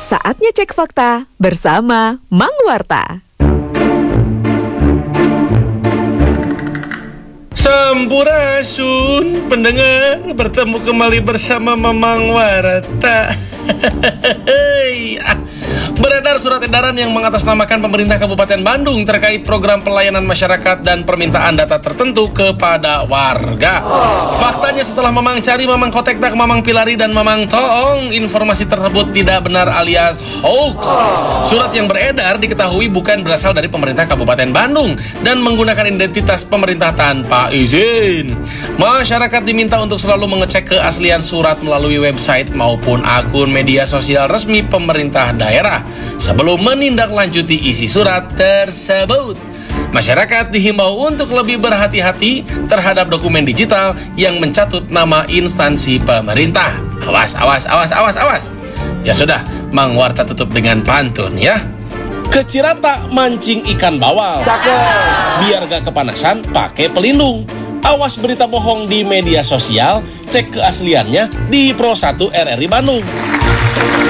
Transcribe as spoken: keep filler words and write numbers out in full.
Saatnya cek fakta bersama Mang Warta. Sampurasun pendengar, bertemu kembali bersama Mamang Warta. Beredar surat edaran yang mengatasnamakan pemerintah Kabupaten Bandung terkait program pelayanan masyarakat dan permintaan data tertentu kepada warga. Faktanya setelah Mamang cari, Mamang kontak Mamang Pilari dan Mamang Toong, informasi tersebut tidak benar alias hoax. Surat yang beredar diketahui bukan berasal dari pemerintah Kabupaten Bandung dan menggunakan identitas pemerintah tanpa izin. Masyarakat diminta untuk selalu mengecek keaslian surat melalui website maupun akun media sosial resmi pemerintah daerah sebelum menindaklanjuti isi surat tersebut. Masyarakat dihimbau untuk lebih berhati-hati terhadap dokumen digital yang mencatut nama instansi pemerintah. Awas, awas, awas, awas, awas. Ya sudah, Mang Warta tutup dengan pantun ya. Kecirata mancing ikan bawal. Biar gak kepanasan, pakai pelindung. Awas berita bohong di media sosial, cek keasliannya di Pro satu R R I Bandung.